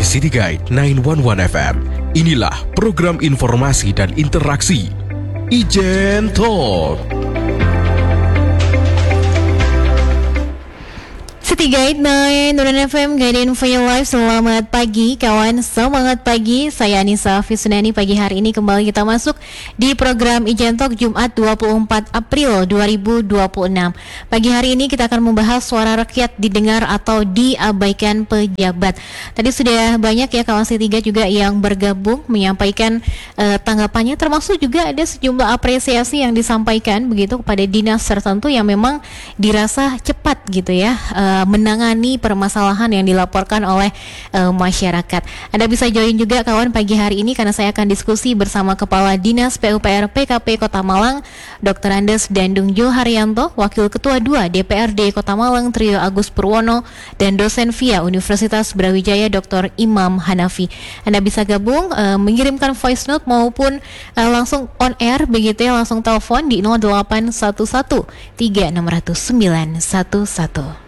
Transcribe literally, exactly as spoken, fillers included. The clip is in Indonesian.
City Guide sembilan satu satu F M. Inilah program informasi dan interaksi Ijen Talk. City Guide sembilan Nuran F M, Guide for Your Life. Selamat pagi kawan, semangat pagi. Saya Anissa Fisnani. Pagi hari ini kembali kita masuk di program Ijen Talk Jumat dua puluh empat April dua ribu dua puluh enam. Pagi hari ini kita akan membahas suara rakyat didengar atau diabaikan pejabat. Tadi sudah banyak ya kawan City Guide juga yang bergabung menyampaikan uh, tanggapannya, termasuk juga ada sejumlah apresiasi yang disampaikan begitu kepada dinas tertentu yang memang dirasa cepat gitu ya uh, menangani permasalahan yang dilaporkan oleh uh, masyarakat. Anda bisa join juga kawan pagi hari ini karena saya akan diskusi bersama Kepala Dinas P U P R P K P Kota Malang, Doktor Andes Dandungjo Haryanto, Wakil Ketua dua D P R D Kota Malang Trio Agus Purwono, dan dosen V I A Universitas Brawijaya Doktor Imam Hanafi. Anda bisa gabung uh, mengirimkan voice note maupun uh, langsung on air begitu ya, langsung telepon di nol delapan satu satu tiga enam nol nol sembilan satu satu.